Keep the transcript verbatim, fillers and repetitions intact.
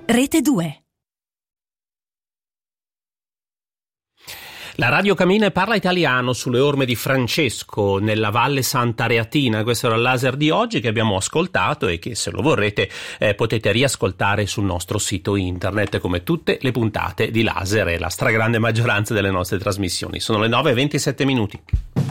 Rete due. La radio cammina e parla italiano sulle orme di Francesco nella Valle Santa Reatina. Questo era il laser di oggi che abbiamo ascoltato e che, se lo vorrete, eh, potete riascoltare sul nostro sito internet, come tutte le puntate di laser e la stragrande maggioranza delle nostre trasmissioni. Sono le nove e ventisette minuti.